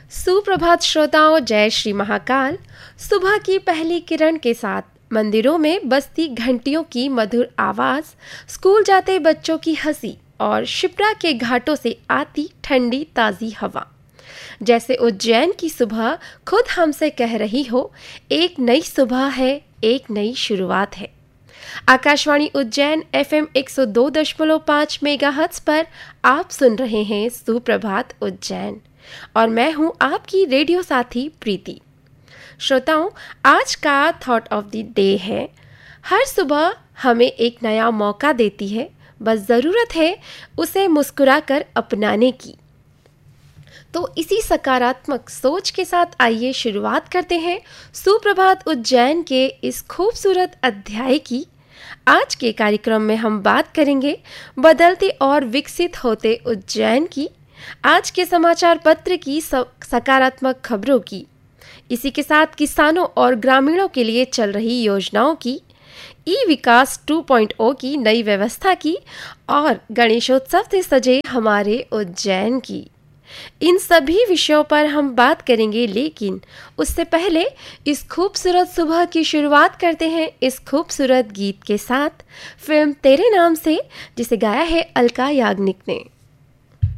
सुप्रभात श्रोताओं, जय श्री महाकाल। सुबह की पहली किरण के साथ मंदिरों में बजती घंटियों की मधुर आवाज, स्कूल जाते बच्चों की हंसी और शिप्रा के घाटों से आती ठंडी ताज़ी हवा, जैसे उज्जैन की सुबह खुद हमसे कह रही हो, एक नई सुबह है, एक नई शुरुआत है। आकाशवाणी उज्जैन FM 102.5 मेगाहर्ट्ज पर आप सुन रहे हैं सुप्रभात उज्जैन और मैं हूं आपकी रेडियो साथी प्रीति। श्रोताओं, आज का थॉट ऑफ द डे है, हर सुबह हमें एक नया मौका देती है, बस ज़रूरत है उसे मुस्कुराकर अपनाने की। तो इसी सकारात्मक सोच के साथ आइए शुरुआत करते हैं सुप्रभात उज्जैन के इस खूबसूरत अध्याय की। आज के कार्यक्रम में हम बात करेंगे बदलते और विकसित होते उज्जैन की, आज के समाचार पत्र की सकारात्मक खबरों की, इसी के साथ किसानों और ग्रामीणों के लिए चल रही योजनाओं की, ई विकास 2.0 की नई व्यवस्था की और गणेशोत्सव से सजे हमारे उज्जैन की। इन सभी विषयों पर हम बात करेंगे, लेकिन उससे पहले इस खूबसूरत सुबह की शुरुआत करते हैं इस खूबसूरत गीत के साथ, फिल्म तेरे नाम से, जिसे गाया है अलका याग्निक ने।